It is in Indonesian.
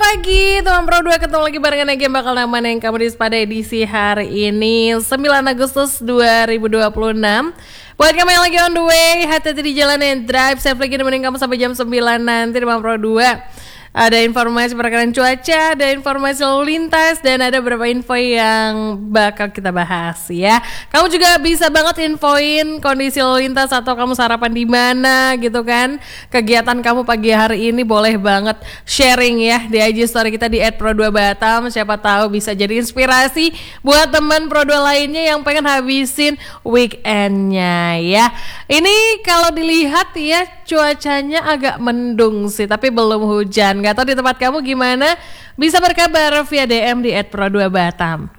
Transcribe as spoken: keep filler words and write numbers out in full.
pagi teman Pro dua, ketemu lagi barengan lagi yang bakal nemenin kamu di pada edisi hari ini sembilan Agustus dua ribu dua puluh enam. Buat kamu yang lagi on the way, hati-hati di jalan and drive safe, lagi nemenin kamu sampai jam sembilan nanti teman Pro dua. Ada informasi perkiraan cuaca, ada informasi lalu lintas, dan ada beberapa info yang bakal kita bahas ya. Kamu juga bisa banget infoin kondisi lalu lintas atau kamu sarapan di mana gitu kan. Kegiatan kamu pagi hari ini boleh banget sharing ya di I G story kita di et pro dua batam. Siapa tahu bisa jadi inspirasi buat teman Pro dua lainnya yang pengen habisin weekendnya ya. Ini kalau dilihat ya cuacanya agak mendung sih, tapi belum hujan. Gak tau di tempat kamu gimana? Bisa berkabar via D M di et pro dua batam.